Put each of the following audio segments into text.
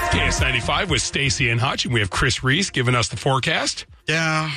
KS95 with Stacy and Hutch, and we have Chris Reese giving us the forecast. Yeah.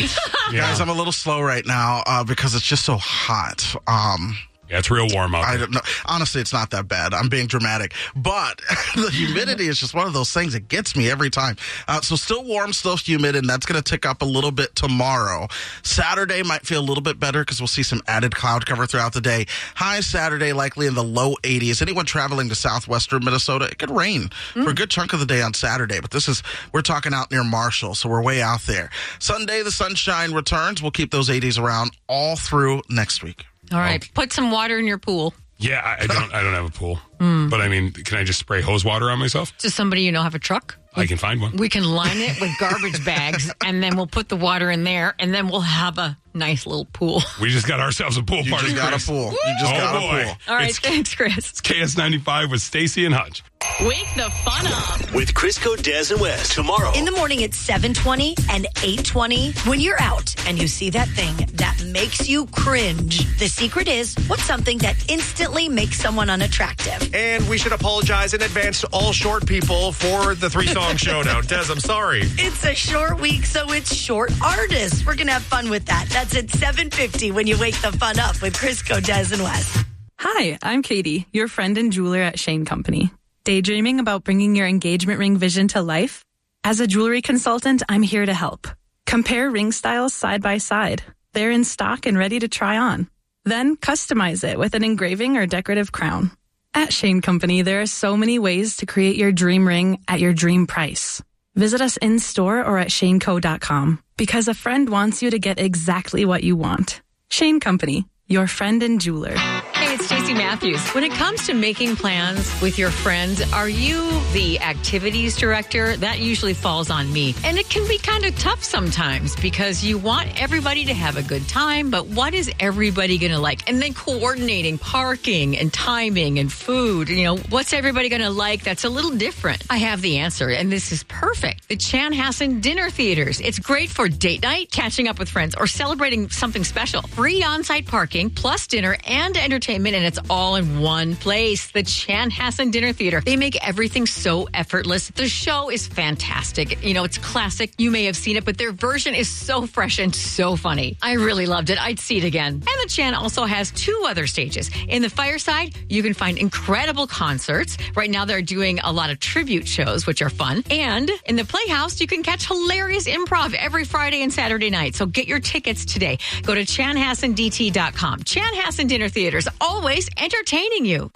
Guys, I'm a little slow right now because it's just so hot. Yeah, it's real warm out there. I don't know. Honestly, it's not that bad. I'm being dramatic. But the humidity is just one of those things that gets me every time. So still warm, still humid, and that's going to tick up a little bit tomorrow. Saturday might feel a little bit better because we'll see some added cloud cover throughout the day. High Saturday likely in the low 80s. Anyone traveling to southwestern Minnesota, it could rain for a good chunk of the day on Saturday. But we're talking out near Marshall, so we're way out there. Sunday, the sunshine returns. We'll keep those 80s around all through next week. All right, put some water in your pool. Yeah, I don't have a pool. But I mean, can I just spray hose water on myself? Does somebody have a truck? I can find one. We can line it with garbage bags, and then we'll put the water in there, and then we'll have a nice little pool. We just got ourselves a pool party. You just got a pool. You just got a pool. All right, thanks, Chris. It's KS95 with Stacy and Hutch. Wake the fun up. With Crisco, Des, and West tomorrow. In the morning at 7:20 and 8:20. When you're out and you see that thing that makes you cringe, the secret is, what's something that instantly makes someone unattractive? And we should apologize in advance to all short people for the 3-song show now. Des, I'm sorry. It's a short week, so it's short artists. We're going to have fun with that. That's at 7:50 when you wake the fun up with Crisco, Des, and West. Hi, I'm Katie, your friend and jeweler at Shane Company. Daydreaming about bringing your engagement ring vision to life? As a jewelry consultant, I'm here to help. Compare ring styles side by side. They're in stock and ready to try on. Then customize it with an engraving or decorative crown. At Shane Company, there are so many ways to create your dream ring at your dream price. Visit us in-store or at shaneco.com because a friend wants you to get exactly what you want. Shane Company, your friend and jeweler. Hey, it's Stacey Matthews. When it comes to making plans with your friends, are you the activities director? That usually falls on me. And it can be kind of tough sometimes because you want everybody to have a good time, but what is everybody going to like? And then coordinating parking and timing and food. What's everybody going to like that's a little different? I have the answer, and this is perfect. The Chanhassen Dinner Theaters. It's great for date night, catching up with friends, or celebrating something special. Free on-site parking, plus dinner and entertainment, and it's all in one place. The Chanhassen Dinner Theater. They make everything so effortless. The show is fantastic. It's classic. You may have seen it, but their version is so fresh and so funny. I really loved it. I'd see it again. And the Chan also has 2 other stages. In the Fireside, you can find incredible concerts. Right now, they're doing a lot of tribute shows, which are fun. And in the Playhouse, you can catch hilarious improv every Friday and Saturday night. So get your tickets today. Go to chanhassendt.com. Chanhassen Dinner Theaters, always entertaining you.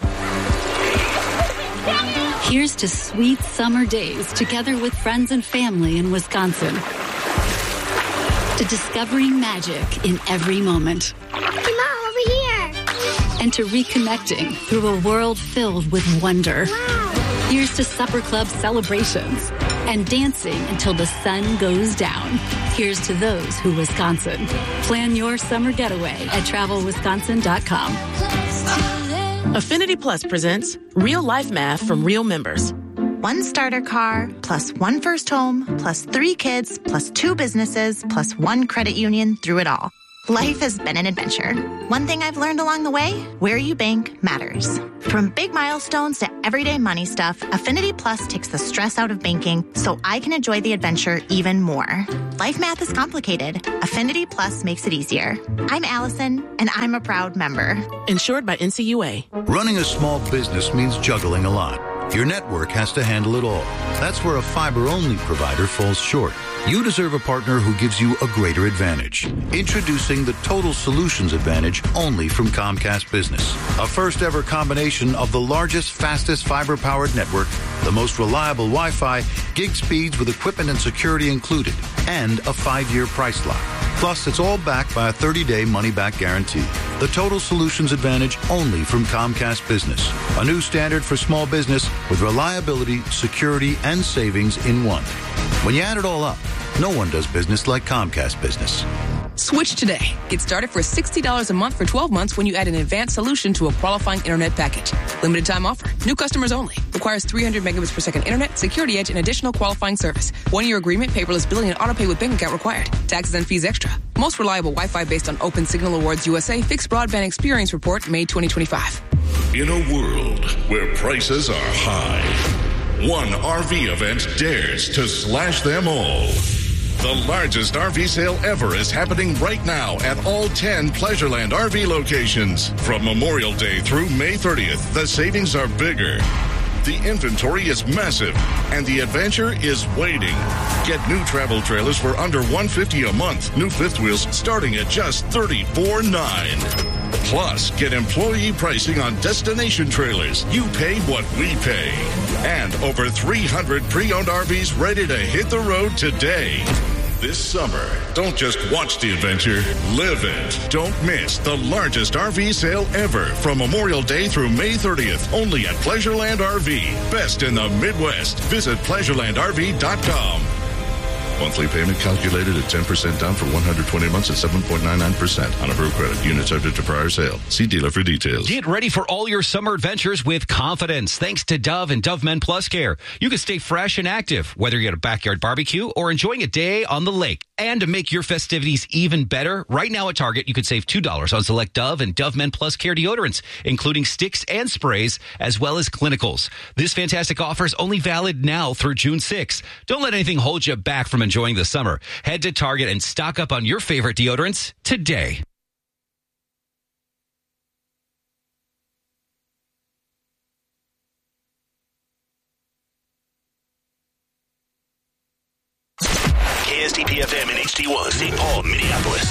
Here's to sweet summer days together with friends and family in Wisconsin. To discovering magic in every moment. Mom, over here. And to reconnecting through a world filled with wonder. Wow. Here's to supper club celebrations and dancing until the sun goes down. Here's to those who Wisconsin. Plan your summer getaway at travelwisconsin.com. Affinity Plus presents Real Life Math from real members. 1 starter car, plus 1 first home, plus 3 kids, plus 2 businesses, plus 1 credit union through it all. Life has been an adventure. One thing I've learned along the way, where you bank matters. From big milestones to everyday money stuff, Affinity Plus takes the stress out of banking so I can enjoy the adventure even more. Life math is complicated. Affinity Plus makes it easier. I'm Allison, and I'm a proud member. Insured by NCUA. Running a small business means juggling a lot. Your network has to handle it all. That's where a fiber-only provider falls short. You deserve a partner who gives you a greater advantage. Introducing the Total Solutions Advantage only from Comcast Business. A first-ever combination of the largest, fastest fiber-powered network, the most reliable Wi-Fi, gig speeds with equipment and security included, and a 5-year price lock. Plus, it's all backed by a 30-day money-back guarantee. The Total Solutions Advantage only from Comcast Business. A new standard for small business with reliability, security, and savings in one. When you add it all up, no one does business like Comcast Business. Switch today. Get started for $60 a month for 12 months when you add an advanced solution to a qualifying internet package. Limited time offer. New customers only. Requires 300 megabits per second internet, security edge, and additional qualifying service. 1-year agreement, paperless billing, and autopay with bank account required. Taxes and fees extra. Most reliable Wi-Fi based on Open Signal Awards USA Fixed Broadband Experience Report, May 2025. In a world where prices are high, one RV event dares to slash them all. The largest RV sale ever is happening right now at all 10 Pleasureland RV locations. From Memorial Day through May 30th, the savings are bigger. The inventory is massive, and the adventure is waiting. Get new travel trailers for under $150 a month. New fifth wheels starting at just $34.9. Plus, get employee pricing on destination trailers. You pay what we pay. And over 300 pre-owned RVs ready to hit the road today. This summer, don't just watch the adventure, live it. Don't miss the largest RV sale ever from Memorial Day through May 30th, only at Pleasureland RV. Best in the Midwest. Visit pleasurelandrv.com. Monthly payment calculated at 10% down for 120 months at 7.99% on approved credit. Unit subject to prior sale. See dealer for details. Get ready for all your summer adventures with confidence. Thanks to Dove and Dove Men Plus Care. You can stay fresh and active, whether you're at a backyard barbecue or enjoying a day on the lake. And to make your festivities even better, right now at Target, you could save $2 on select Dove and Dove Men Plus Care deodorants, including sticks and sprays, as well as clinicals. This fantastic offer is only valid now through June 6th. Don't let anything hold you back from enjoying the summer. Head to Target and stock up on your favorite deodorants today. KSTP FM in HD1, St. Paul, Minneapolis.